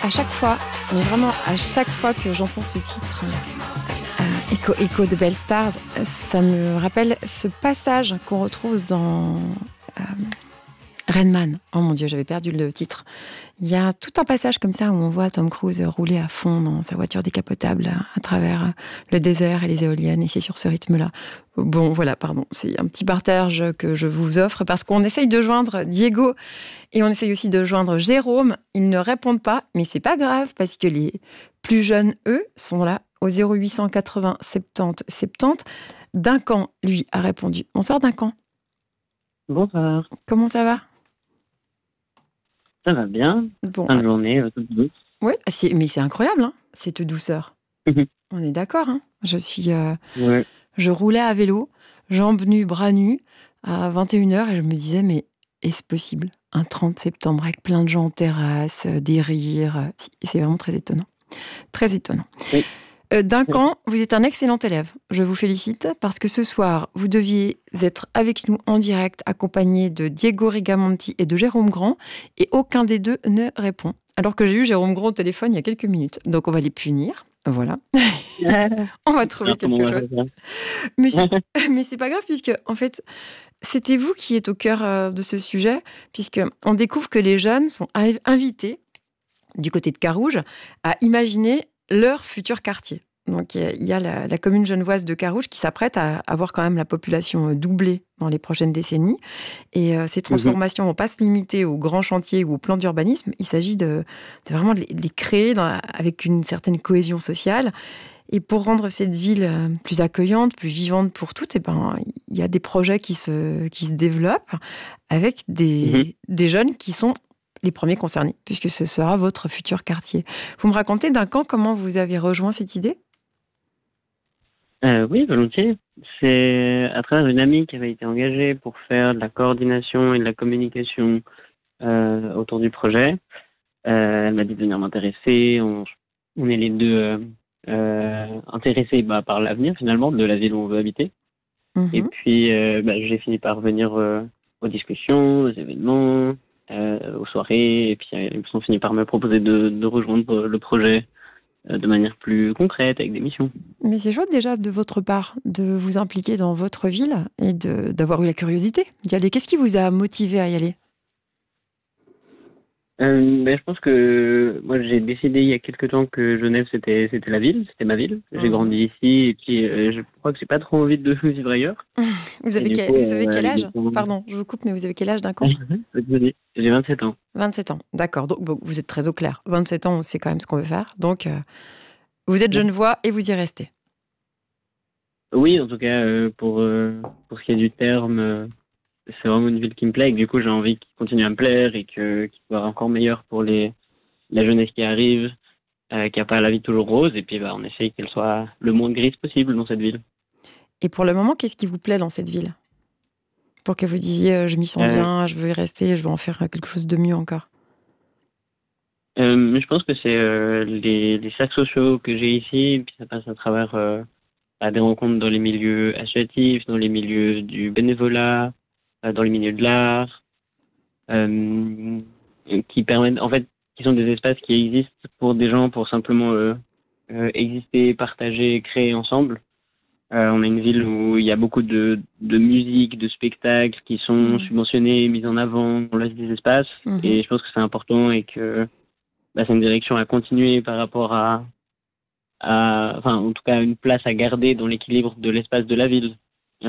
à chaque fois, mais vraiment à chaque fois que j'entends ce titre, Echo de Belle Stars, ça me rappelle ce passage qu'on retrouve dans Rain Man. Oh mon Dieu, j'avais perdu le titre. Il y a tout un passage comme ça où on voit Tom Cruise rouler à fond dans sa voiture décapotable à travers le désert et les éoliennes, et c'est sur ce rythme-là. Bon, voilà, pardon, c'est un petit partage que je vous offre parce qu'on essaye de joindre Diego et on essaye aussi de joindre Jérôme. Ils ne répondent pas, mais c'est pas grave parce que les plus jeunes, eux, sont là au 0880 70 70. Duncan, lui, a répondu. Bonsoir Duncan. Bonsoir. Comment ça va? Ça va bien. Bon, Fin de journée, toute douce. oui, mais c'est incroyable, hein, cette douceur. On est d'accord, hein. Ouais. Je roulais à vélo, jambes nues, bras nus, à 21h, et je me disais, mais est-ce possible? Un 30 septembre avec plein de gens en terrasse, des rires. C'est vraiment très étonnant. Très étonnant. Oui. Duncan, vous êtes un excellent élève. Je vous félicite parce que ce soir, vous deviez être avec nous en direct, accompagné de Diego Rigamonti et de Jérôme Grand, et aucun des deux ne répond. Alors que j'ai eu Jérôme Grand au téléphone il y a quelques minutes. Donc on va les punir. Voilà. On va trouver quelque chose. Mais c'est pas grave puisque, en fait, c'était vous qui êtes au cœur de ce sujet, puisqu'on découvre que les jeunes sont invités, du côté de Carouge, à imaginer leur futur quartier. Donc, il y a la commune genevoise de Carouge qui s'apprête à avoir quand même la population doublée dans les prochaines décennies. Et ces transformations ne vont pas se limiter aux grands chantiers ou au plan d'urbanisme. Il s'agit de vraiment de les créer avec une certaine cohésion sociale. Et pour rendre cette ville plus accueillante, plus vivante pour toutes, il y a des projets qui se développent avec des jeunes qui sont les premiers concernés, puisque ce sera votre futur quartier. Vous me racontez Duncan comment vous avez rejoint cette idée? Oui, volontiers. C'est à travers une amie qui avait été engagée pour faire de la coordination et de la communication autour du projet. Elle m'a dit de venir m'intéresser. On est les deux intéressés par l'avenir, finalement, de la ville où on veut habiter. Et puis, j'ai fini par venir aux discussions, aux événements, aux soirées, et puis ils ont fini par me proposer de rejoindre le projet de manière plus concrète, avec des missions. Mais c'est chouette déjà de votre part de vous impliquer dans votre ville et d'avoir eu la curiosité d'y aller. Qu'est-ce qui vous a motivé à y aller? Je pense que moi j'ai décidé il y a quelque temps que Genève c'était la ville, c'était ma ville. J'ai grandi ici et puis je crois que j'ai pas trop envie de vivre ailleurs. Vous avez quel âge? Pardon, je vous coupe, mais vous avez quel âge Duncan? J'ai 27 ans. 27 ans, d'accord. Donc vous êtes très au clair. 27 ans, c'est quand même ce qu'on veut faire. Donc vous êtes genevois et vous y restez. Oui, en tout cas pour ce qui est du terme. C'est vraiment une ville qui me plaît et que, du coup j'ai envie qu'il continue à me plaire et qu'il soit encore meilleur pour la jeunesse qui arrive, qui n'a pas la vie toujours rose, et puis on essaye qu'elle soit le moins grise possible dans cette ville. Et pour le moment, qu'est-ce qui vous plaît dans cette ville? Pour que vous disiez je m'y sens bien, je veux y rester, je veux en faire quelque chose de mieux encore. Je pense que c'est les cercles sociaux que j'ai ici, et puis ça passe à travers des rencontres dans les milieux associatifs, dans les milieux du bénévolat, dans les milieux de l'art, qui permettent, en fait, qui sont des espaces qui existent pour des gens pour simplement exister, partager, créer ensemble. On a une ville où il y a beaucoup de musique, de spectacles qui sont subventionnés, mis en avant, on laisse des espaces, et je pense que c'est important et que c'est une direction à continuer par rapport en tout cas, une place à garder dans l'équilibre de l'espace de la ville.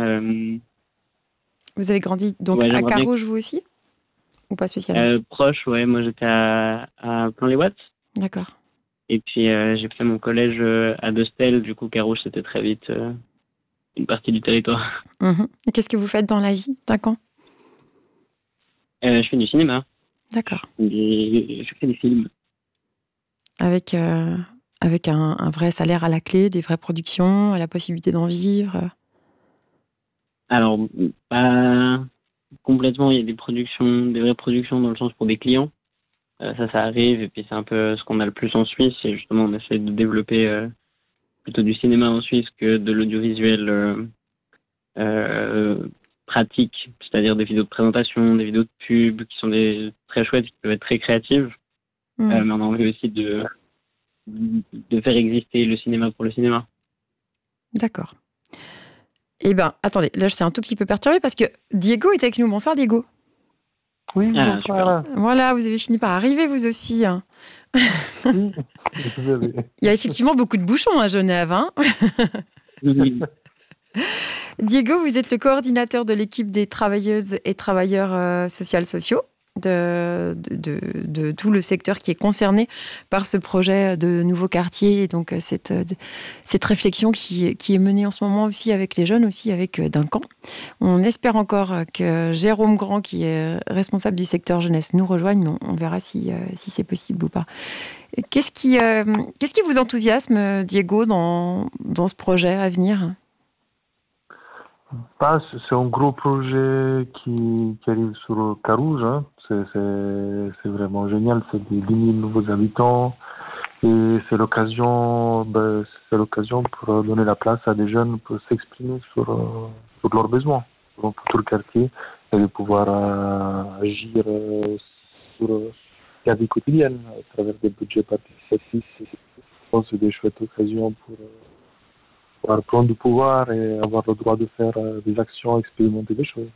Vous avez grandi donc à Carouge, vous aussi? Ou pas spécialement? Proche, ouais. Moi, j'étais à Plain-les-Ouates. D'accord. Et puis, j'ai fait mon collège à Dostel. Du coup, Carouge, c'était très vite une partie du territoire. Et qu'est-ce que vous faites dans la vie, Duncan? Je fais du cinéma. D'accord. Je fais des films. Avec un vrai salaire à la clé, des vraies productions, la possibilité d'en vivre? Alors, pas complètement. Il y a des vraies productions dans le sens pour des clients. Ça arrive. Et puis, c'est un peu ce qu'on a le plus en Suisse. Et justement, on essaie de développer plutôt du cinéma en Suisse que de l'audiovisuel pratique. C'est-à-dire des vidéos de présentation, des vidéos de pub qui sont très chouettes, qui peuvent être très créatives. Mais on a envie aussi de faire exister le cinéma pour le cinéma. D'accord. Eh bien, attendez, là, je suis un tout petit peu perturbée parce que Diego est avec nous. Bonsoir, Diego. Oui, bonsoir. Voilà, vous avez fini par arriver, vous aussi. Oui, vous avez. Il y a effectivement beaucoup de bouchons à Genève. Diego, vous êtes le coordinateur de l'équipe des travailleuses et travailleurs sociaux de tout le secteur qui est concerné par ce projet de nouveau quartier. Et donc, cette réflexion qui est menée en ce moment aussi avec les jeunes, aussi avec Duncan. On espère encore que Jérôme Grand, qui est responsable du secteur jeunesse, nous rejoigne. Mais on verra si c'est possible ou pas. Qu'est-ce qui vous enthousiasme, Diego, dans ce projet à venir ? C'est un gros projet qui arrive sur Carouge. Hein. C'est vraiment génial. C'est des 10 000 nouveaux habitants. Et c'est l'occasion pour donner la place à des jeunes pour s'exprimer sur leurs besoins pour tout le quartier et de pouvoir agir sur la vie quotidienne à travers des budgets participatifs. Je pense que c'est des chouettes occasions pour pouvoir prendre du pouvoir et avoir le droit de faire des actions, expérimenter des choses.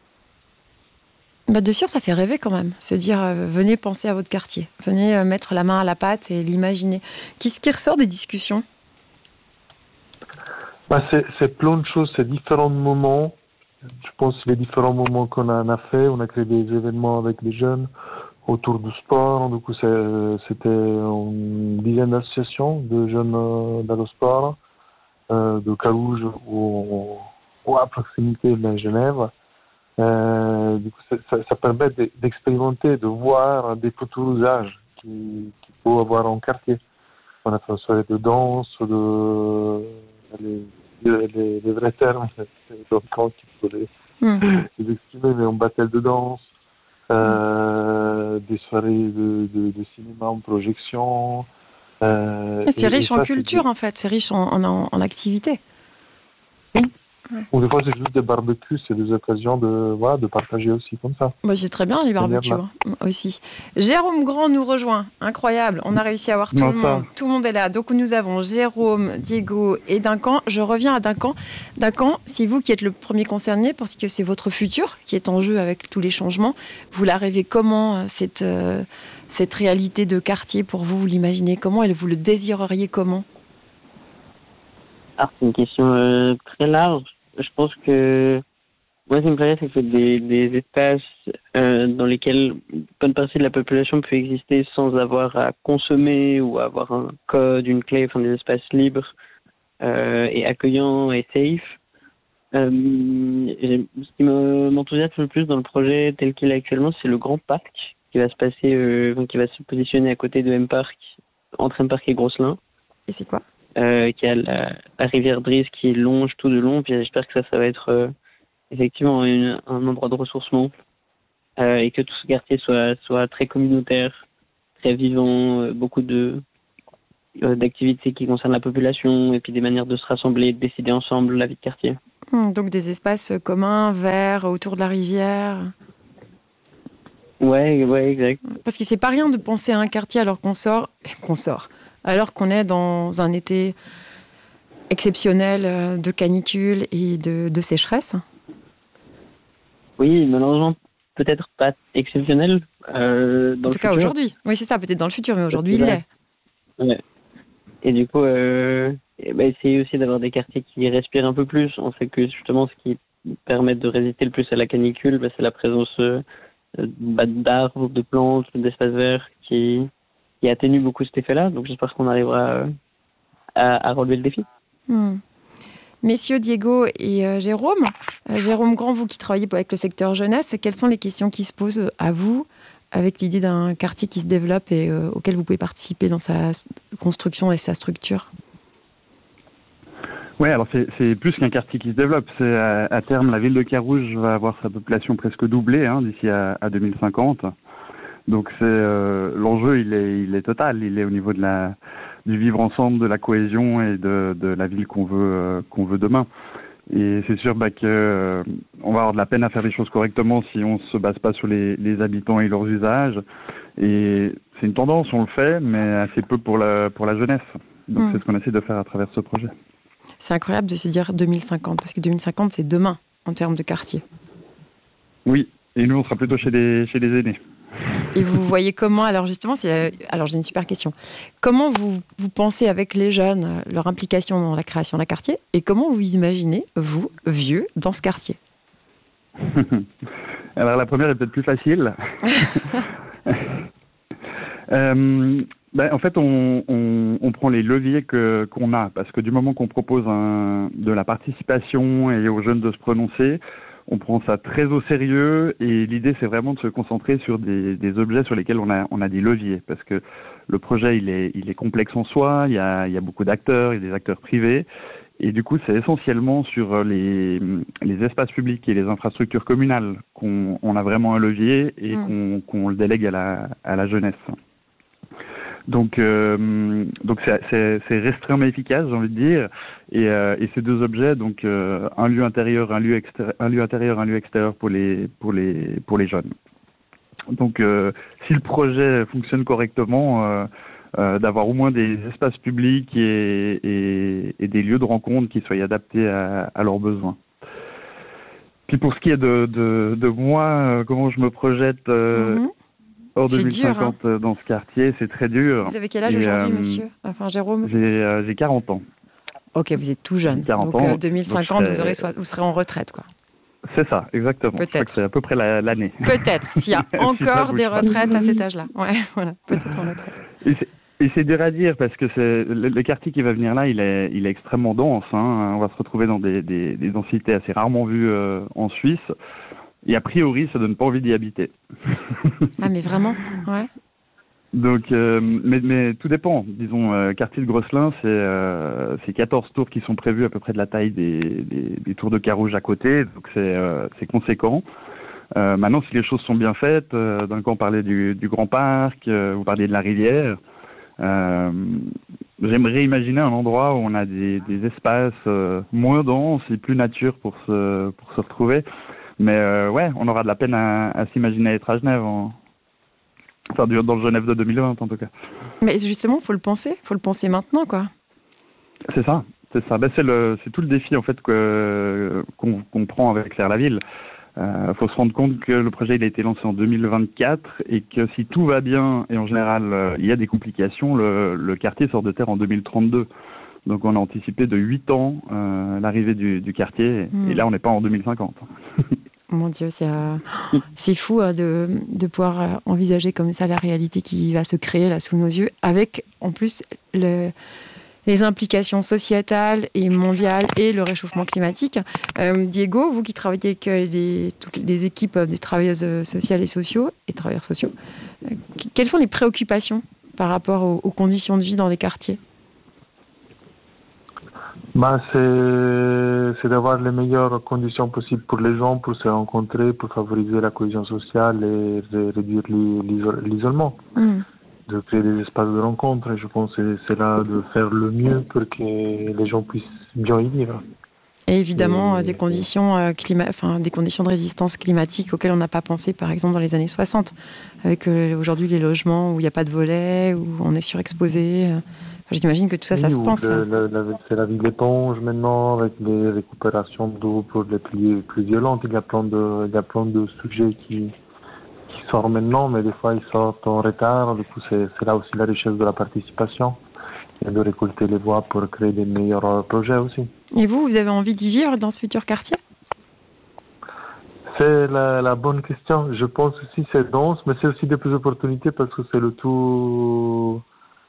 De sûr, ça fait rêver quand même. Se dire, venez penser à votre quartier. Venez mettre la main à la pâte et l'imaginer. Qu'est-ce qui ressort des discussions ? C'est plein de choses, c'est différents moments. Je pense que les différents moments qu'on a fait, on a créé des événements avec des jeunes autour du sport. Du coup, c'était une dizaine d'associations de jeunes dans le sport. De Carouge ou à proximité de Genève. Du coup, ça permet d'expérimenter, de voir des futurs usages qu'il faut avoir en quartier. On a fait une soirée de danse, les vrais termes, c'est Duncan qui peut les exprimer, mais en battle de danse, des soirées de cinéma en projection. C'est riche en culture, en fait. C'est riche en activités. Ou des fois, c'est juste des barbecues, c'est des occasions de partager aussi comme ça. C'est très bien, les barbecues, aussi. Jérôme Grand nous rejoint. Incroyable. On a réussi à avoir tout le monde. Tout le monde est là. Donc, nous avons Jérôme, Diego et Duncan. Je reviens à Duncan. Duncan, c'est vous qui êtes le premier concerné parce que c'est votre futur qui est en jeu avec tous les changements. Vous la rêvez comment, cette réalité de quartier pour vous l'imaginez comment et vous le désireriez comment ? C'est une question très large. Je pense que moi, ce qui me plairait, c'est que c'est des espaces dans lesquels une bonne partie de la population peut exister sans avoir à consommer ou avoir un code, une clé, enfin des espaces libres et accueillants et safe. Ce qui m'enthousiasme le plus dans le projet tel qu'il est actuellement, c'est le grand parc qui va qui va se positionner à côté de M-Park, entre M-Park et Grosselin. Et c'est quoi ? Qui a la rivière Drise qui longe tout de long. Puis j'espère que ça va être effectivement un endroit de ressourcement et que tout ce quartier soit très communautaire, très vivant, beaucoup d'activités qui concernent la population et puis des manières de se rassembler, de décider ensemble la vie de quartier. Donc des espaces communs, verts, autour de la rivière. Ouais, exact. Parce que c'est pas rien de penser à un quartier alors alors qu'on est dans un été exceptionnel de canicule et de sécheresse. Oui, malheureusement, peut-être pas exceptionnel. En tout cas, aujourd'hui. Oui, c'est ça, peut-être dans le futur, mais aujourd'hui, il l'est. Ouais. Et du coup, essayer aussi d'avoir des quartiers qui respirent un peu plus. On sait que justement, ce qui permet de résister le plus à la canicule, c'est la présence d'arbres, de plantes, d'espaces verts qui atténue beaucoup cet effet-là. Donc j'espère qu'on arrivera à relever le défi. Messieurs Diego et Jérôme, Jérôme Grand, vous qui travaillez avec le secteur jeunesse, quelles sont les questions qui se posent à vous avec l'idée d'un quartier qui se développe et auquel vous pouvez participer dans sa construction et sa structure ? Oui, alors c'est plus qu'un quartier qui se développe. C'est à terme, la ville de Carouge va avoir sa population presque doublée d'ici à 2050. Donc l'enjeu, il est total. Il est au niveau du vivre ensemble, de la cohésion et de la ville qu'on veut demain. Et c'est sûr que on va avoir de la peine à faire les choses correctement si on se base pas sur les habitants et leurs usages. Et une tendance, on le fait, mais assez peu pour la jeunesse. Donc c'est ce qu'on essaie de faire à travers ce projet. C'est incroyable de se dire 2050, parce que 2050, c'est demain en termes de quartier. Oui, et nous, on sera plutôt chez les aînés. Et vous voyez comment, alors justement, alors j'ai une super question. Comment vous pensez avec les jeunes, leur implication dans la création d'un quartier, et comment vous imaginez, vous, vieux, dans ce quartier? Alors la première est peut-être plus facile. En fait, on prend les leviers qu'on a, parce que du moment qu'on propose de la participation et aux jeunes de se prononcer, on prend ça très au sérieux, et l'idée c'est vraiment de se concentrer sur des objets sur lesquels on a des leviers, parce que le projet il est complexe en soi, il y a beaucoup d'acteurs, il y a des acteurs privés, et du coup c'est essentiellement sur les espaces publics et les infrastructures communales qu'on a vraiment un levier et qu'on le délègue à la jeunesse. Donc c'est restreint mais efficace, j'ai envie de dire. Et ces deux objets, donc un lieu intérieur, un lieu extérieur pour les jeunes. Donc si le projet fonctionne correctement, d'avoir au moins des espaces publics et des lieux de rencontre qui soient adaptés à leurs besoins. Puis pour ce qui est de moi, comment je me projette hors 2050 dur, hein. Dans ce quartier, c'est très dur. Vous avez quel âge aujourd'hui, monsieur? Enfin, Jérôme? J'ai 40 ans. Ok, vous êtes tout jeune. Donc 2050, vous serez en retraite, quoi. C'est ça, exactement. Peut-être. Je crois que c'est à peu près l'année. Peut-être, s'il y a encore des retraites à cet âge-là. Ouais, voilà, peut-être en retraite. Et c'est dur à dire, parce que le quartier qui va venir là, il est extrêmement dense. Hein. On va se retrouver dans des densités assez rarement vues en Suisse. Et a priori, ça donne pas envie d'y habiter. Ah, mais vraiment? Ouais. Donc, mais tout dépend. Disons, quartier de Grosselin, c'est 14 tours qui sont prévues à peu près de la taille des tours de Carouge à côté. Donc, c'est conséquent. Maintenant, si les choses sont bien faites, d'un coup, on parlait du Grand Parc, vous parliez de la rivière. J'aimerais imaginer un endroit où on a des espaces moins denses et plus nature pour se retrouver. Mais ouais, on aura de la peine à s'imaginer être à Genève, enfin dans le Genève de 2020 en tout cas. Mais justement, faut le penser maintenant, quoi. C'est ça. Ben, c'est tout le défi en fait qu'on prend avec Claire la Ville. Faut se rendre compte que le projet il a été lancé en 2024 et que si tout va bien, et en général il y a des complications, le quartier sort de terre en 2032. Donc on a anticipé de 8 ans l'arrivée du quartier, et là on n'est pas en 2050. Mon Dieu, c'est fou de pouvoir envisager comme ça la réalité qui va se créer là sous nos yeux, avec en plus les implications sociétales et mondiales et le réchauffement climatique. Diego, vous qui travaillez avec toutes les équipes des travailleuses sociales et travailleurs sociaux, quelles sont les préoccupations par rapport aux conditions de vie dans les quartiers? C'est d'avoir les meilleures conditions possibles pour les gens, pour se rencontrer, pour favoriser la cohésion sociale et réduire l'isolement. De créer des espaces de rencontre. Et je pense que c'est là de faire le mieux pour que les gens puissent bien y vivre. Et évidemment, des conditions de résistance climatique auxquelles on n'a pas pensé, par exemple, dans les années 60, avec aujourd'hui les logements où il n'y a pas de volets, où on est surexposé. J'imagine que tout ça, ça se pense. C'est la vie d'éponge maintenant, avec les récupérations d'eau pour les pluies plus violentes. Il y a plein de sujets qui sortent maintenant, mais des fois ils sortent en retard. Du coup, c'est là aussi la richesse de la participation et de récolter les voix pour créer des meilleurs projets aussi. Et vous avez envie d'y vivre dans ce futur quartier? C'est la bonne question. Je pense aussi c'est dense, mais c'est aussi des plus opportunités parce que c'est le tout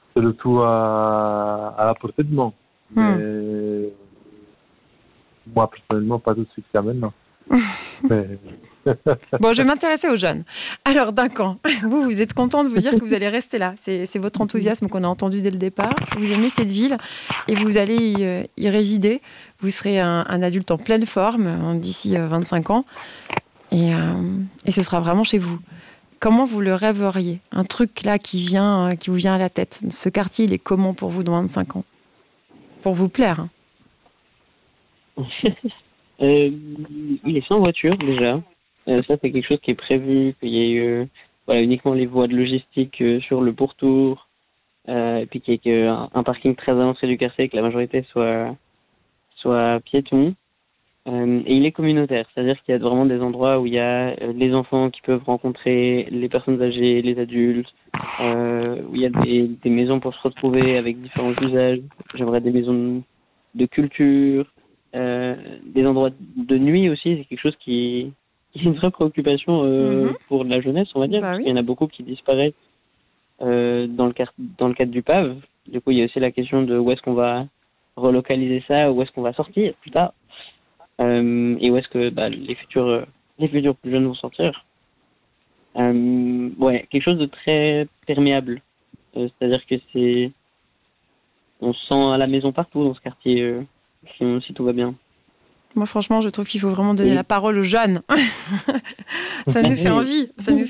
à la portée de main. Mais moi, personnellement, pas tout de suite, maintenant. Bon, je vais m'intéresser aux jeunes. Alors, Duncan, vous êtes content de vous dire que vous allez rester là. C'est votre enthousiasme qu'on a entendu dès le départ. Vous aimez cette ville et vous allez y résider. Vous serez un adulte en pleine forme d'ici 25 ans. Et ce sera vraiment chez vous. Comment vous le rêveriez? Un truc là qui vous vient à la tête. Ce quartier, il est comment pour vous dans 25 ans? Pour vous plaire, hein. Il est sans voiture déjà. Ça, c'est quelque chose qui est prévu, qu'il y ait eu voilà, uniquement les voies de logistique sur le pourtour, et puis qu'il y ait un parking très à l'entrée du quartier, que la majorité soit piéton. Et il est communautaire, c'est-à-dire qu'il y a vraiment des endroits où il y a les enfants qui peuvent rencontrer les personnes âgées, les adultes, où il y a des maisons pour se retrouver avec différents usages. J'aimerais des maisons de culture, des endroits de nuit aussi, c'est quelque chose qui est une vraie préoccupation pour la jeunesse, on va dire, parce qu'il y en a beaucoup qui disparaissent dans le cadre du PAV. Du coup, il y a aussi la question de où est-ce qu'on va relocaliser ça, où est-ce qu'on va sortir plus tard. Et où est-ce que les futurs plus jeunes vont sortir. Quelque chose de très perméable. C'est-à-dire que on se sent à la maison partout dans ce quartier, si tout va bien. Moi, franchement, je trouve qu'il faut vraiment donner la parole aux jeunes. Ça nous fait envie.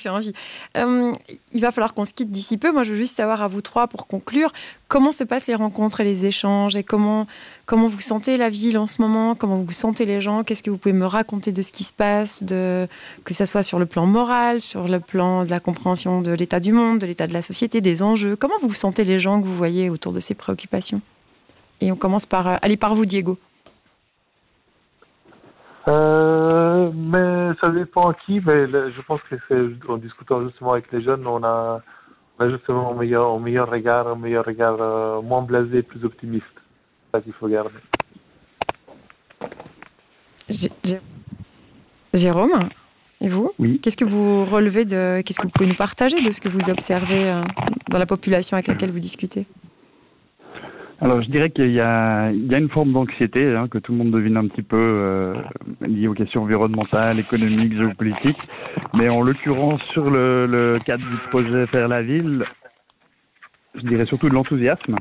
Il va falloir qu'on se quitte d'ici peu. Moi, je veux juste savoir à vous trois, pour conclure, comment se passent les rencontres et les échanges et comment vous sentez la ville en ce moment, comment vous sentez les gens, qu'est-ce que vous pouvez me raconter de ce qui se passe, que ça soit sur le plan moral, sur le plan de la compréhension de l'état du monde, de l'état de la société, des enjeux. Comment vous sentez les gens que vous voyez autour de ces préoccupations? Et on commence par vous, Diego. Mais ça dépend à qui, mais je pense que c'est en discutant justement avec les jeunes, on a justement un meilleur regard moins blasé, plus optimiste. C'est ça qu'il faut garder. Jérôme, et vous? Oui. Qu'est-ce que vous relevez qu'est-ce que vous pouvez nous partager de ce que vous observez dans la population avec laquelle vous discutez? Alors, je dirais qu'il y a une forme d'anxiété que tout le monde devine un petit peu liée aux questions environnementales, économiques, géopolitiques. Mais en l'occurrence, sur le cadre du projet Faire la ville, je dirais surtout de l'enthousiasme.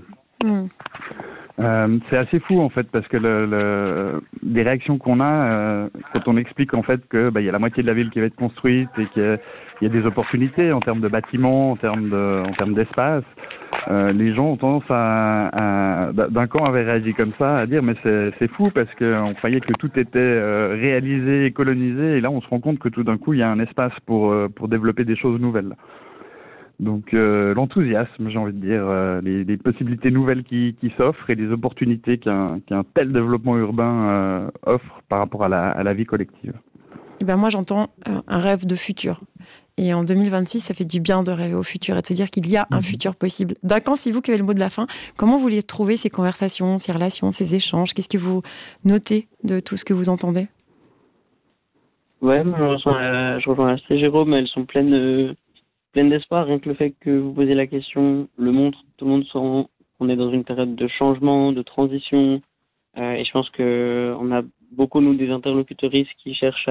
C'est assez fou en fait, parce que des réactions qu'on a quand on explique en fait que il y a la moitié de la ville qui va être construite et qu'il y a des opportunités en termes de bâtiments, en termes d'espace. Les gens ont tendance d'un camp avait réagi comme ça, à dire mais c'est fou parce qu'on croyait que tout était réalisé et colonisé, et là on se rend compte que tout d'un coup il y a un espace pour développer des choses nouvelles. Donc l'enthousiasme, j'ai envie de dire, les possibilités nouvelles qui s'offrent et les opportunités qu'un tel développement urbain offre par rapport à la vie collective. Et moi j'entends un rêve de futur. Et en 2026, ça fait du bien de rêver au futur et de se dire qu'il y a un futur possible. Duncan, c'est vous qui avez le mot de la fin. Comment vous les trouvez, ces conversations, ces relations, ces échanges? Qu'est-ce que vous notez de tout ce que vous entendez? Ouais, je rejoins assez Jérôme. Elles sont pleines d'espoir. Rien que le fait que vous posiez la question le montre. Tout le monde sent qu'on est dans une période de changement, de transition. Et je pense qu'on a beaucoup, nous, des interlocuteuristes qui cherchent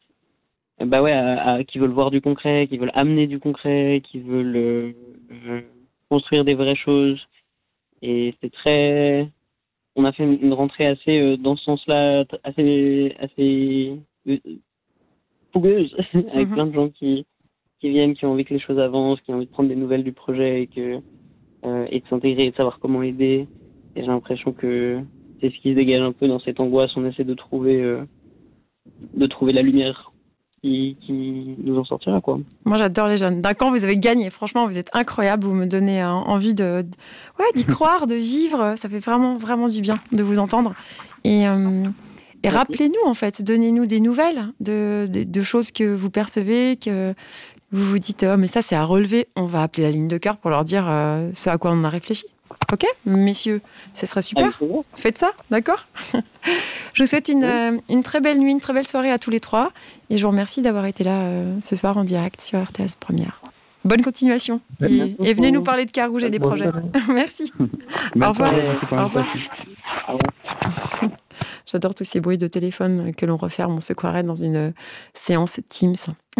qui veulent voir du concret, qui veulent amener du concret, qui veulent construire des vraies choses. Et c'est on a fait une rentrée assez dans ce sens-là, assez fougueuse, avec plein de gens qui viennent, qui ont envie que les choses avancent, qui ont envie de prendre des nouvelles du projet et de s'intégrer et de savoir comment aider. Et j'ai l'impression que c'est ce qui se dégage un peu dans cette angoisse. On essaie de trouver la lumière qui nous en sortira, quoi. Moi, j'adore les jeunes. Duncan, vous avez gagné. Franchement, vous êtes incroyable. Vous me donnez envie d'y croire, de vivre. Ça fait vraiment, vraiment du bien de vous entendre. Et rappelez-nous, en fait. Donnez-nous des nouvelles de choses que vous percevez, que vous vous dites, oh, mais ça, c'est à relever. On va appeler la ligne de cœur pour leur dire ce à quoi on a réfléchi. Ok, messieurs, ce serait super. Faites ça, d'accord? Je vous souhaite une très belle nuit, une très belle soirée à tous les trois. Et je vous remercie d'avoir été là ce soir en direct sur RTS Première. Bonne continuation. Et venez nous parler de Carouge et des projets. Merci. Au revoir. Au revoir. J'adore tous ces bruits de téléphone que l'on referme. On se croirait dans une séance Teams.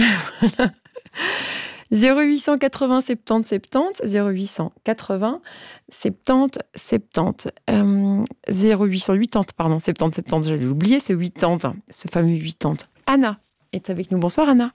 0880 70 70 0880 70 70 0880 pardon 70 70, j'allais l'oublier, c'est 80, ce fameux 80. Anna est avec nous. Bonsoir Anna.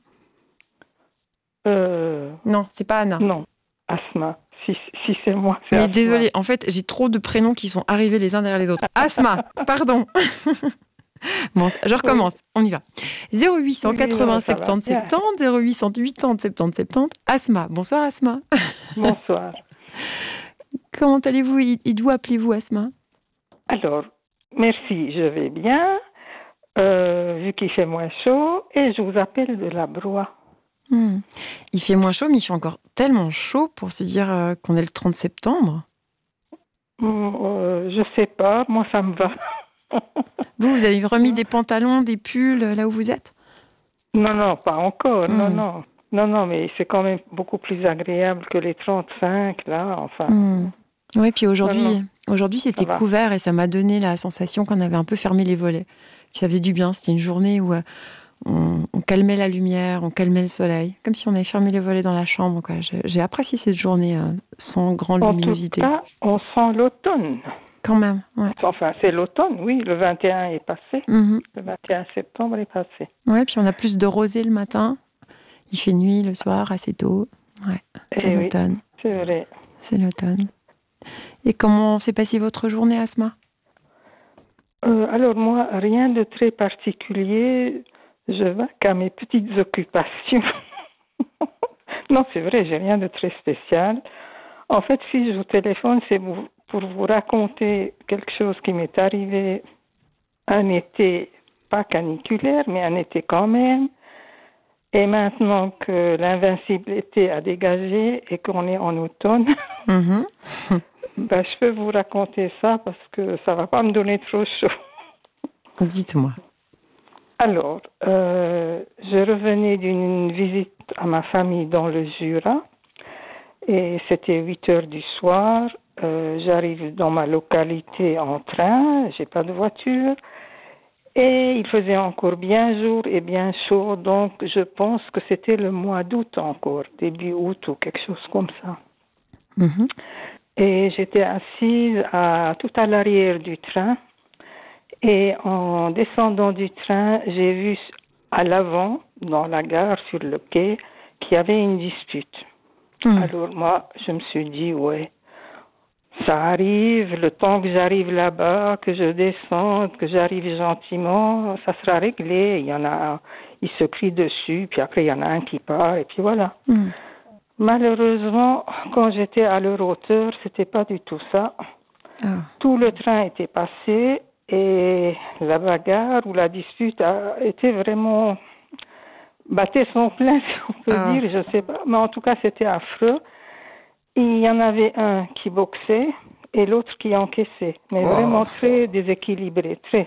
Non, c'est pas Anna. Non, Asma. Si c'est moi, c'est Mais Asma. désolée, en fait, j'ai trop de prénoms qui sont arrivés les uns derrière les autres. Asma, pardon. Bon, je recommence, on y va. 0880 Oui, ça va 70 bien. 70, 0880 70 70. Asma, bonsoir Asma. Bonsoir. Comment allez-vous et d'où appelez-vous Asma? Alors, merci, je vais bien, vu qu'il fait moins chaud, et je vous appelle de la Broye. Il fait moins chaud, mais il fait encore tellement chaud pour se dire qu'on est le 30 septembre. Je sais pas, moi ça me va. Vous avez remis des pantalons, des pulls là où vous êtes? Non, pas encore, non, mais c'est quand même beaucoup plus agréable que les 35, là, enfin. Oui, puis aujourd'hui c'était Ça va. couvert et ça m'a donné la sensation qu'on avait un peu fermé les volets. Que ça faisait du bien, c'était une journée où on calmait la lumière, on calmait le soleil, comme si on avait fermé les volets dans la chambre, quoi. J'ai apprécié cette journée sans grande luminosité. En tout cas, on sent l'automne. Quand même, ouais. Enfin, c'est l'automne, oui, le 21 est passé. Le 21 septembre est passé. Ouais, puis on a plus de rosée le matin. Il fait nuit le soir, assez tôt. Ouais, c'est l'automne. Oui, c'est vrai. C'est l'automne. Et comment s'est passée votre journée, Asma? Alors moi, rien de très particulier. Je vais qu'à mes petites occupations. Non, c'est vrai, j'ai rien de très spécial. En fait, si je vous téléphone, c'est pour vous raconter quelque chose qui m'est arrivé un été, pas caniculaire, mais un été quand même. Et maintenant que l'invincible été a dégagé et qu'on est en automne, je peux vous raconter ça parce que ça va pas me donner trop chaud. Dites-moi. Alors, je revenais d'une visite à ma famille dans le Jura et c'était 8 heures du soir. J'arrive dans ma localité en train, j'ai pas de voiture et il faisait encore bien jour et bien chaud, donc je pense que c'était le mois d'août encore, début août ou quelque chose comme ça. Et j'étais assise tout à l'arrière du train. Et en descendant du train, j'ai vu à l'avant, dans la gare, sur le quai, qu'il y avait une dispute. Alors moi, je me suis dit, ouais, ça arrive, le temps que j'arrive là-bas, que je descende, que j'arrive gentiment, ça sera réglé. Il y en a un, il se crie dessus, puis après il y en a un qui part, et puis voilà. Malheureusement, quand j'étais à leur hauteur, c'était pas du tout ça. Tout le train était passé. Et la bagarre ou la dispute a été vraiment battait son plein, si on peut dire, je sais pas. Mais en tout cas, c'était affreux. Il y en avait un qui boxait et l'autre qui encaissait. Mais vraiment très déséquilibré, très.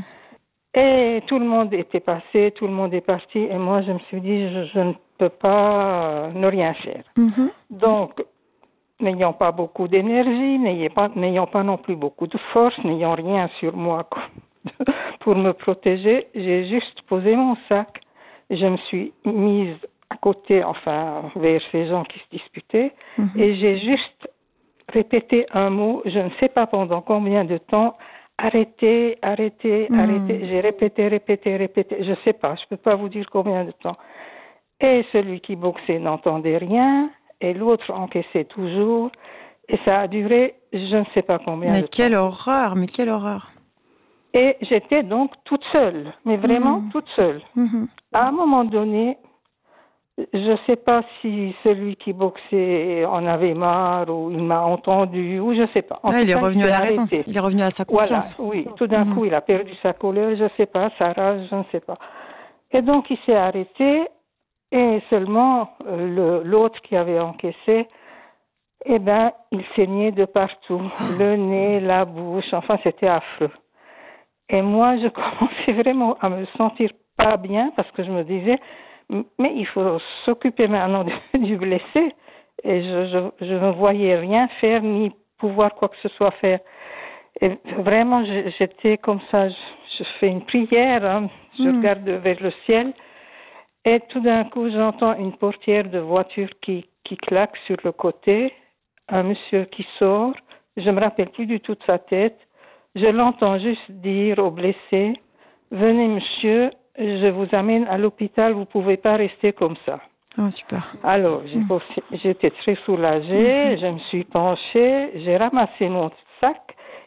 Et tout le monde était passé, tout le monde est parti. Et moi, je me suis dit, je ne peux pas ne rien faire. Donc, n'ayant pas beaucoup d'énergie, n'ayant pas non plus beaucoup de force, n'ayant rien sur moi pour me protéger, j'ai juste posé mon sac. Je me suis mise à côté, enfin, vers ces gens qui se disputaient, et j'ai juste répété un mot, je ne sais pas pendant combien de temps, arrêtez. J'ai répété, je sais pas, je peux pas vous dire combien de temps. Et celui qui boxait n'entendait rien, et l'autre encaissait toujours, et ça a duré je ne sais pas combien de temps. Mais quelle horreur. Et j'étais donc toute seule, mais vraiment toute seule. À un moment donné, je ne sais pas si celui qui boxait en avait marre, ou il m'a entendu, ou je ne sais pas. Il est revenu à la raison, il est revenu à sa conscience. Voilà, oui, tout d'un coup il a perdu sa colère, je ne sais pas, sa rage, je ne sais pas. Et donc il s'est arrêté, et seulement l'autre qui avait encaissé, eh ben, il saignait de partout, le nez, la bouche, enfin c'était affreux. Et moi, je commençais vraiment à me sentir pas bien parce que je me disais, mais il faut s'occuper maintenant du blessé. Et je ne voyais rien faire ni pouvoir quoi que ce soit faire. Et vraiment, j'étais comme ça, je fais une prière, hein, je regarde vers le ciel. Et tout d'un coup, j'entends une portière de voiture qui claque sur le côté, un monsieur qui sort, je ne me rappelle plus du tout de sa tête, je l'entends juste dire au blessé, venez monsieur, je vous amène à l'hôpital, vous ne pouvez pas rester comme ça. Oh, super. Alors, j'étais très soulagée, je me suis penchée, j'ai ramassé mon sac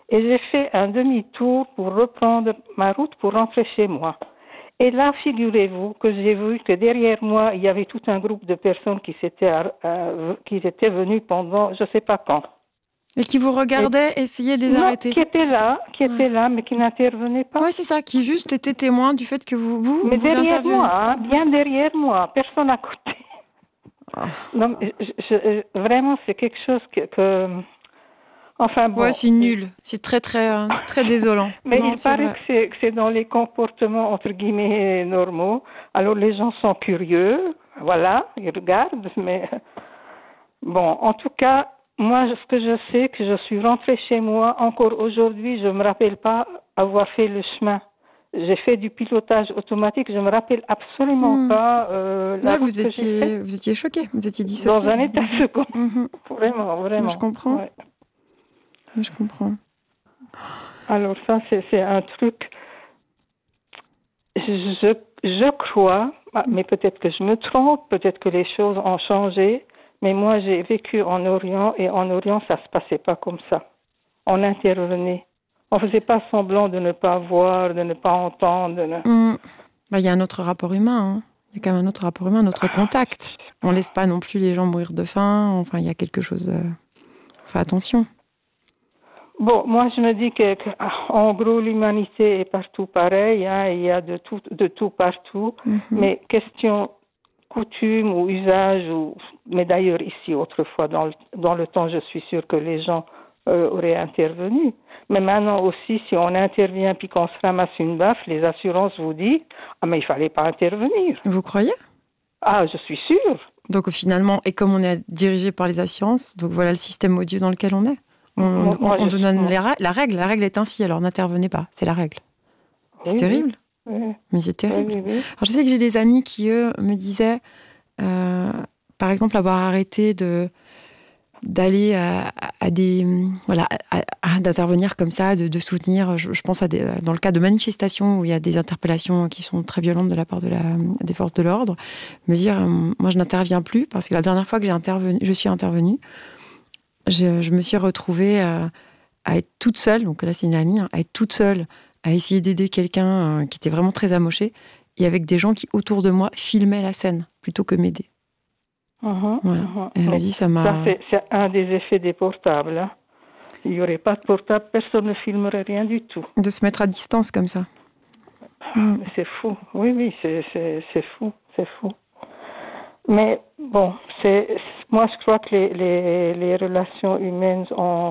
Et j'ai fait un demi-tour pour reprendre ma route pour rentrer chez moi. Et là, figurez-vous que j'ai vu que derrière moi, il y avait tout un groupe de personnes qui étaient venues pendant je ne sais pas quand. Et qui vous regardaient, essayaient de les arrêter. Qui étaient là, mais qui n'intervenaient pas. Oui, c'est ça, qui juste étaient témoins du fait que vous mais derrière interveniez. moi, bien derrière moi, personne à côté. Donc, vraiment, c'est quelque chose que enfin bon. Ouais, c'est nul. C'est très, très, très désolant. Mais il paraît que c'est dans les comportements, entre guillemets, normaux. Alors, les gens sont curieux. Voilà, ils regardent. Mais bon, en tout cas, moi, ce que je sais, que je suis rentrée chez moi. Encore aujourd'hui, je ne me rappelle pas avoir fait le chemin. J'ai fait du pilotage automatique. Je ne me rappelle absolument pas la route que j'ai faite. Vous étiez choquée. Vous étiez dissociée. Dans un état second. Vraiment, vraiment. Je comprends. Ouais. Je comprends. Alors ça, c'est un truc, je crois, mais peut-être que je me trompe, peut-être que les choses ont changé, mais moi j'ai vécu en Orient et en Orient ça se passait pas comme ça. On intervenait. On faisait pas semblant de ne pas voir, de ne pas entendre. Il y a un autre rapport humain. Hein. Il y a quand même un autre rapport humain, un autre contact. On laisse pas non plus les gens mourir de faim. Enfin, il y a quelque chose... Fais attention. Bon, moi je me dis que en gros l'humanité est partout pareil, hein, il y a de tout partout, mais question coutume ou usage, mais d'ailleurs ici autrefois dans le temps je suis sûre que les gens auraient intervenu, mais maintenant aussi si on intervient puis qu'on se ramasse une baffe, les assurances vous disent mais il fallait pas intervenir. Vous croyez? Ah, je suis sûre. Donc finalement, et comme on est dirigé par les assurances, donc voilà le système odieux dans lequel on est. On donne la règle est ainsi, alors n'intervenez pas, c'est la règle. C'est terrible, mais c'est terrible. Alors, je sais que j'ai des amis qui, eux, me disaient, par exemple, avoir arrêté d'aller à des... Voilà, d'intervenir comme ça, de soutenir, je pense dans le cas de manifestations où il y a des interpellations qui sont très violentes de la part des forces de l'ordre, me dire, moi je n'interviens plus, parce que la dernière fois que je suis intervenue, je me suis retrouvée à être toute seule, donc là c'est une amie, à être toute seule, à essayer d'aider quelqu'un qui était vraiment très amoché, et avec des gens qui autour de moi filmaient la scène, plutôt que m'aider. Voilà. Elle m'a dit, ça c'est un des effets des portables. Hein. Il n'y aurait pas de portable, personne ne filmerait rien du tout. De se mettre à distance comme ça. Mais c'est fou, oui, c'est fou. Mais bon, moi je crois que les relations humaines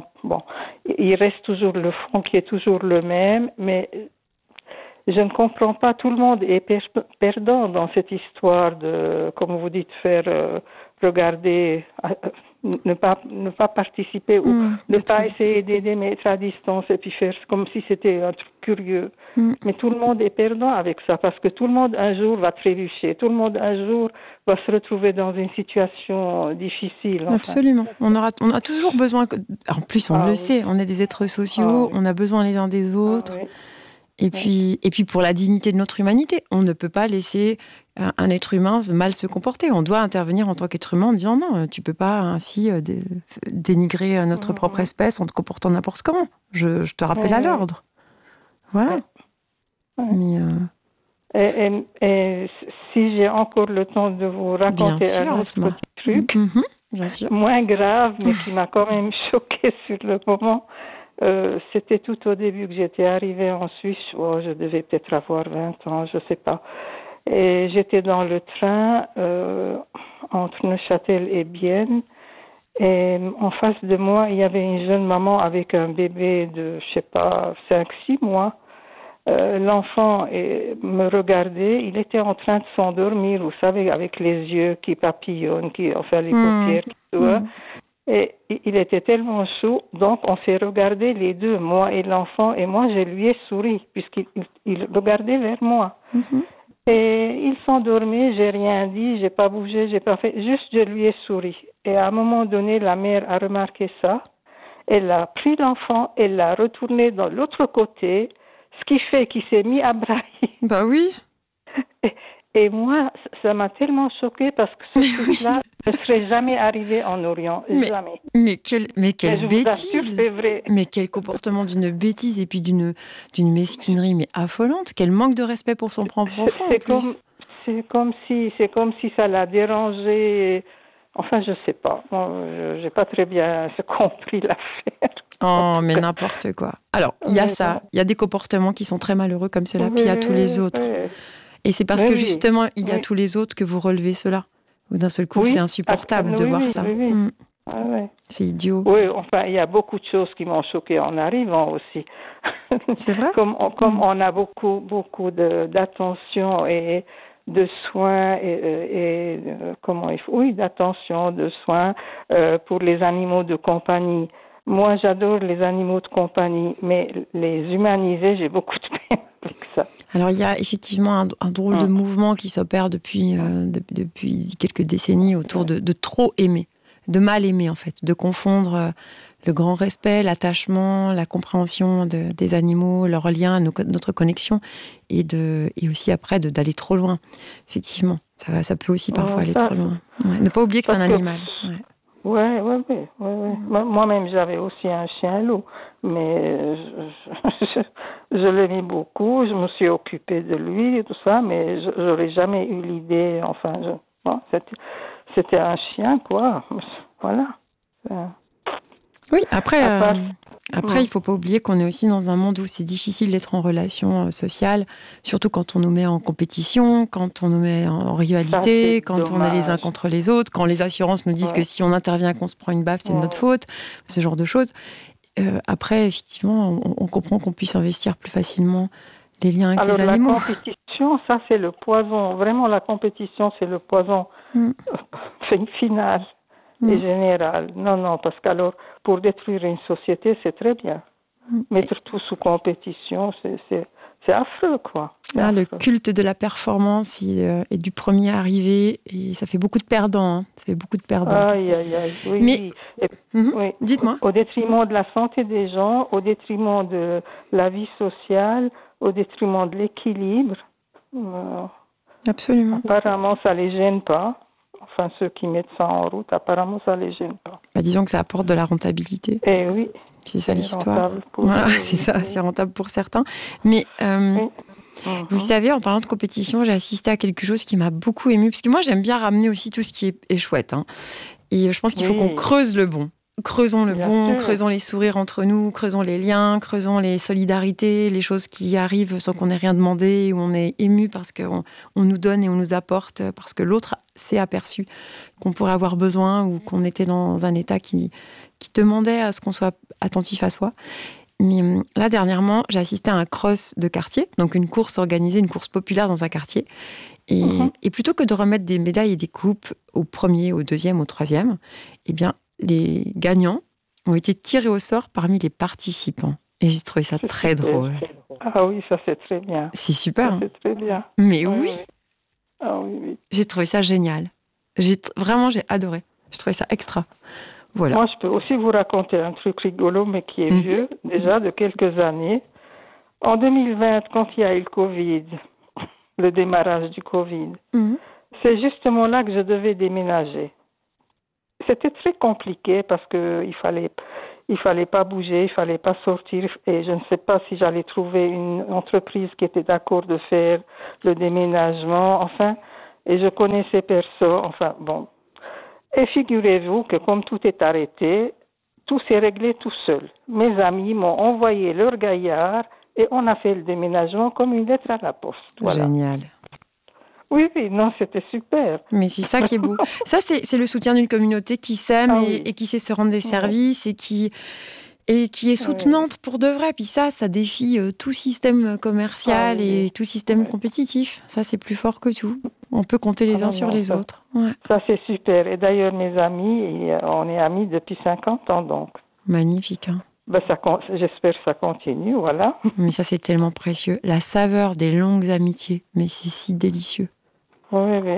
il reste toujours le fond qui est toujours le même, mais je ne comprends pas, tout le monde est perdant dans cette histoire de, comme vous dites, faire regarder, ne pas participer ou ne pas essayer d'aider, mais être à distance et puis faire comme si c'était un truc curieux. Mais tout le monde est perdant avec ça parce que tout le monde un jour va trébucher, tout le monde un jour va se retrouver dans une situation difficile. Enfin. Absolument. On a toujours besoin, en plus on le sait, on est des êtres sociaux, on a besoin les uns des autres. Et puis pour la dignité de notre humanité, on ne peut pas laisser un être humain mal se comporter. On doit intervenir en tant qu'être humain en disant non, tu peux pas ainsi dénigrer notre propre espèce en te comportant n'importe comment. Je te rappelle à l'ordre. Voilà. Mais, et si j'ai encore le temps de vous raconter un autre petit truc, bien sûr. moins grave, mais qui m'a quand même choquée sur le moment. C'était tout au début que j'étais arrivée en Suisse. Je devais peut-être avoir 20 ans, je sais pas. Et j'étais dans le train entre Neuchâtel et Bienne. Et en face de moi, il y avait une jeune maman avec un bébé de, je sais pas, 5-6 mois. L'enfant me regardait. Il était en train de s'endormir, vous savez, avec les yeux qui papillonnent, les paupières qui s'ouvrent. Et il était tellement chaud, donc on s'est regardé les deux, moi et l'enfant, et moi je lui ai souri, puisqu'il regardait vers moi. Et il s'endormait, j'ai rien dit, j'ai pas bougé, j'ai pas fait, juste je lui ai souri. Et à un moment donné, la mère a remarqué ça, elle a pris l'enfant, elle l'a retourné dans l'autre côté, ce qui fait qu'il s'est mis à brailler. Bah oui. Et moi, ça m'a tellement choquée parce que ce truc-là ne serait jamais arrivé en Orient. Jamais. Mais quelle bêtise! C'est vrai. Mais quel comportement d'une bêtise et puis d'une mesquinerie mais affolante. Quel manque de respect pour son propre enfant. C'est comme si ça l'a dérangé. Enfin, je sais pas. J'ai pas très bien compris l'affaire. Oh, mais n'importe quoi. Alors, il y a ça. Il y a des comportements qui sont très malheureux comme cela, puis il y a tous les autres. Et c'est parce que justement, il y a tous les autres que vous relevez cela. Ou d'un seul coup, c'est insupportable de voir ça. C'est idiot. Oui, enfin, il y a beaucoup de choses qui m'ont choquée en arrivant aussi. C'est vrai? Comme on a beaucoup d'attention et de soins d'attention, de soins pour les animaux de compagnie. Moi, j'adore les animaux de compagnie, mais les humaniser, j'ai beaucoup de peine avec ça. Alors, il y a effectivement un drôle de mouvement qui s'opère depuis quelques décennies autour de trop aimer, de mal aimer en fait, de confondre le grand respect, l'attachement, la compréhension des animaux, leur lien, notre connexion, et aussi après d'aller trop loin. Effectivement, ça peut aussi parfois aller trop loin. Ouais. Ne pas oublier que c'est un animal. Ouais. Moi-même, j'avais aussi un chien loup, mais je l'aimais beaucoup. Je me suis occupée de lui et tout ça, mais j'aurais jamais eu l'idée. Enfin, c'était un chien, quoi. Voilà. Oui, après, il faut pas oublier qu'on est aussi dans un monde où c'est difficile d'être en relation sociale, surtout quand on nous met en compétition, quand on nous met en rivalité, quand on est les uns contre les autres, quand les assurances nous disent que si on intervient, qu'on se prend une baffe, c'est de notre faute, ce genre de choses. Après, effectivement, on comprend qu'on puisse investir plus facilement les liens avec les animaux. La compétition, ça c'est le poison. Vraiment, la compétition, c'est le poison final. Et général. Non, parce qu'alors, pour détruire une société, c'est très bien. Mettre tout sous compétition, c'est affreux, quoi. Le culte de la performance est du premier arrivé, et ça fait beaucoup de perdants. Ça fait beaucoup de perdants. Aïe, oui. Oui. Dites-moi. Au détriment de la santé des gens, au détriment de la vie sociale, au détriment de l'équilibre. Absolument. Apparemment, ça les gêne pas. Enfin, ceux qui mettent ça en route, apparemment, ça les gêne pas. Disons que ça apporte de la rentabilité. Eh oui. C'est ça l'histoire. Voilà, c'est ça, c'est rentable pour certains. Mais vous savez, en parlant de compétition, j'ai assisté à quelque chose qui m'a beaucoup émue, parce que moi, j'aime bien ramener aussi tout ce qui est chouette. Hein. Et je pense qu'il faut qu'on creuse le bon. Creusons le bon, creusons les sourires entre nous, creusons les liens, creusons les solidarités, les choses qui arrivent sans qu'on ait rien demandé, où on est ému parce qu'on nous donne et on nous apporte, parce que l'autre s'est aperçu qu'on pourrait avoir besoin ou qu'on était dans un état qui demandait à ce qu'on soit attentif à soi. Mais là, dernièrement, j'ai assisté à un cross de quartier, donc une course organisée, une course populaire dans un quartier. Et plutôt que de remettre des médailles et des coupes au premier, au deuxième, au troisième, eh bien, les gagnants ont été tirés au sort parmi les participants. Et j'ai trouvé ça très drôle. Ah oui, ça c'est très bien. C'est super. C'est très bien. Mais oui. Ah oui. J'ai trouvé ça génial. J'ai adoré. J'ai trouvé ça extra. Voilà. Moi, je peux aussi vous raconter un truc rigolo, mais qui est vieux, déjà de quelques années. En 2020, quand il y a eu le Covid, le démarrage du Covid, c'est justement là que je devais déménager. C'était très compliqué parce que il fallait pas bouger, il fallait pas sortir, et je ne sais pas si j'allais trouver une entreprise qui était d'accord de faire le déménagement, enfin, et je connaissais personne, enfin, bon. Et figurez-vous que comme tout est arrêté, tout s'est réglé tout seul. Mes amis m'ont envoyé leur gaillard et on a fait le déménagement comme une lettre à la poste. Voilà. Génial. Oui, non, c'était super. Mais c'est ça qui est beau. Ça, c'est le soutien d'une communauté qui s'aime et qui sait se rendre des services et qui est soutenante pour de vrai. Puis ça défie tout système commercial et tout système compétitif. Ça, c'est plus fort que tout. On peut compter les uns sur les autres. Ouais. Ça, c'est super. Et d'ailleurs, mes amis, on est amis depuis 50 ans, donc. Magnifique, hein. J'espère que ça continue, voilà. Mais ça, c'est tellement précieux. La saveur des longues amitiés. Mais c'est si délicieux. Oui.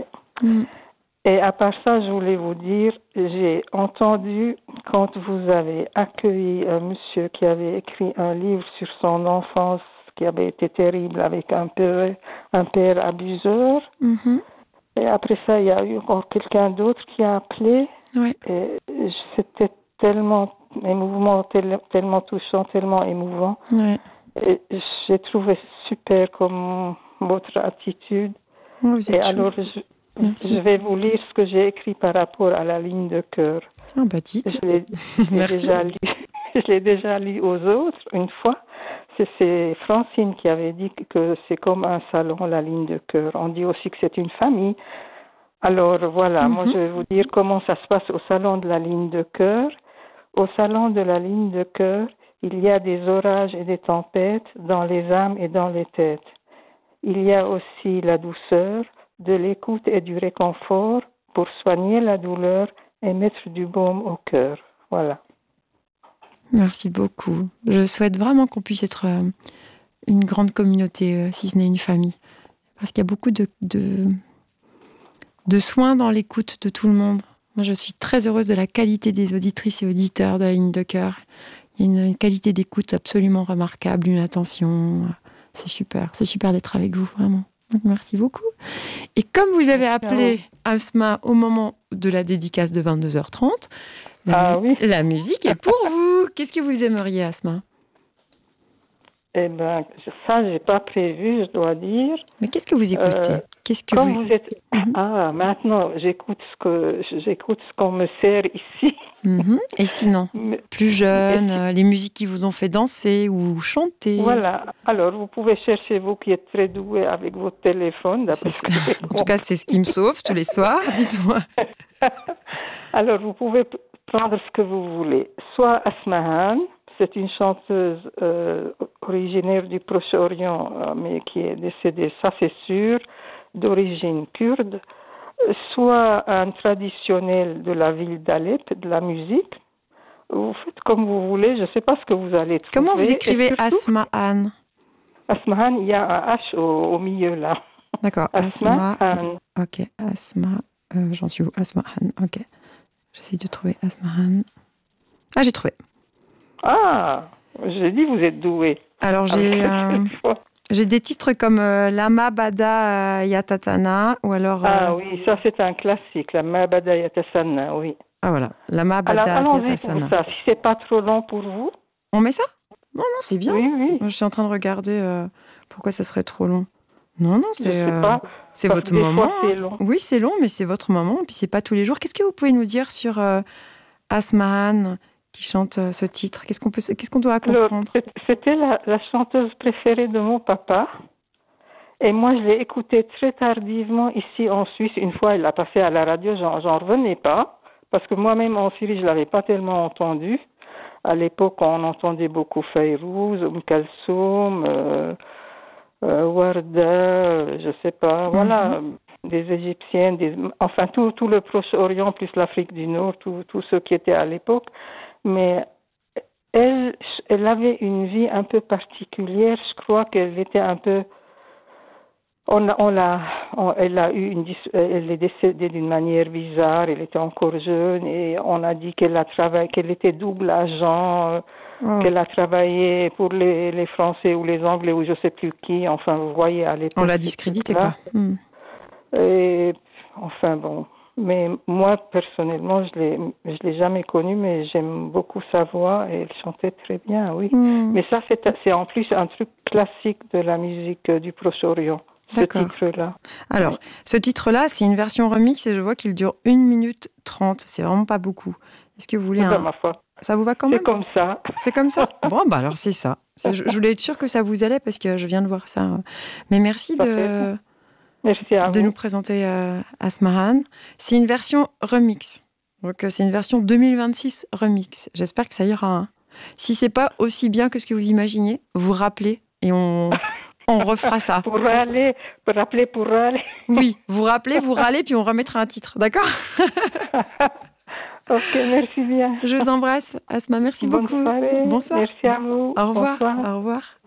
Et à part ça, je voulais vous dire, j'ai entendu quand vous avez accueilli un monsieur qui avait écrit un livre sur son enfance qui avait été terrible avec un père abuseur. Et après ça, il y a eu encore quelqu'un d'autre qui a appelé. Ouais. Et c'était tellement émouvant, tellement touchant, tellement émouvant. Ouais. Et j'ai trouvé super comme votre attitude. Vous êtes alors, je vais vous lire ce que j'ai écrit par rapport à la ligne de cœur. Ah, bah dites. Merci. Je l'ai déjà lu aux autres une fois. C'est Francine qui avait dit que c'est comme un salon, la ligne de cœur. On dit aussi que c'est une famille. Alors voilà, moi je vais vous dire comment ça se passe au salon de la ligne de cœur. Au salon de la ligne de cœur, il y a des orages et des tempêtes dans les âmes et dans les têtes. Il y a aussi la douceur, de l'écoute et du réconfort pour soigner la douleur et mettre du baume au cœur. Voilà. Merci beaucoup. Je souhaite vraiment qu'on puisse être une grande communauté, si ce n'est une famille. Parce qu'il y a beaucoup de soins dans l'écoute de tout le monde. Moi, je suis très heureuse de la qualité des auditrices et auditeurs de la ligne de cœur. Il y a une qualité d'écoute absolument remarquable, une attention. C'est super d'être avec vous, vraiment. Donc, merci beaucoup. Et comme vous avez appelé Asma au moment de la dédicace de 22h30, la musique est pour vous. Qu'est-ce que vous aimeriez, Asma ? Eh bien, ça, je n'ai pas prévu, je dois dire. Mais qu'est-ce que vous écoutez ? Vous êtes... Ah, maintenant, j'écoute ce qu'on me sert ici. Et sinon, plus jeune, les musiques qui vous ont fait danser ou chanter. Voilà. Alors, vous pouvez chercher, vous qui êtes très doué avec votre téléphone. En tout cas, c'est ce qui me sauve tous les soirs, dites-moi. Alors, vous pouvez prendre ce que vous voulez. Soit Asmahan, c'est une chanteuse originaire du Proche-Orient, mais qui est décédée, ça c'est sûr, d'origine kurde. Soit un traditionnel de la ville d'Alep, de la musique. Vous faites comme vous voulez, je ne sais pas ce que vous allez trouver. Comment vous écrivez Asmahan ? Asmahan, il y a un H au milieu là. D'accord, Asmahan. Ok, Asma. J'en suis où ? Asmahan, ok. J'essaie de trouver Asmahan. Ah, j'ai trouvé. Ah, j'ai dit vous êtes doué. Alors j'ai des titres comme Lama Bada Yatatana ou alors. Ah oui, ça c'est un classique, Lama Bada Yatasana, oui. Ah voilà, Lama Bada Yatasana. Ça, si c'est pas trop long pour vous. On met ça ? Non, c'est bien. Oui. Je suis en train de regarder pourquoi ça serait trop long. Non, c'est votre moment. C'est long. Oui, c'est long, mais c'est votre moment. Et puis c'est pas tous les jours. Qu'est-ce que vous pouvez nous dire sur Asmahan qui chante ce titre ? Qu'est-ce qu'on doit comprendre ? Alors, c'était la chanteuse préférée de mon papa. Et moi, je l'ai écoutée très tardivement ici en Suisse. Une fois, elle l'a passée à la radio, j'en revenais pas. Parce que moi-même, en Syrie, je ne l'avais pas tellement entendue. À l'époque, on entendait beaucoup Fayrouz, Kalsoum, Warda, je ne sais pas. Voilà, des Égyptiennes, enfin tout le Proche-Orient, plus l'Afrique du Nord, tous ceux qui étaient à l'époque. Mais elle avait une vie un peu particulière. Je crois qu'elle était un peu... Elle est décédée d'une manière bizarre. Elle était encore jeune et on a dit qu'elle était double agent, qu'elle a travaillé pour les Français ou les Anglais ou je ne sais plus qui. Enfin, vous voyez à l'époque. On l'a discrédité, quoi. Et enfin bon. Mais moi, personnellement, je l'ai jamais connue, mais j'aime beaucoup sa voix et elle chantait très bien, oui. Mais ça, c'est en plus un truc classique de la musique du Proche-Orient, ce titre-là. Alors, ce titre-là, c'est une version remix et je vois qu'il dure 1 minute 30. C'est vraiment pas beaucoup. Est-ce que vous voulez ma foi. Ça vous va quand même ? C'est comme ça. C'est comme ça ? Bon, alors c'est ça. Je voulais être sûre que ça vous allait parce que je viens de voir ça. Mais merci de nous présenter Asmahan. C'est une version remix. Donc, c'est une version 2026 remix. J'espère que ça ira. Hein. Si c'est pas aussi bien que ce que vous imaginiez, vous rappelez et on refera ça. Pour râler. Oui, vous rappelez, vous râlez, puis on remettra un titre. D'accord ? Ok, merci bien. Je vous embrasse, Asma. Merci beaucoup. Bonne soirée. Bonsoir. Merci à vous. Au revoir. Bonsoir. Au revoir.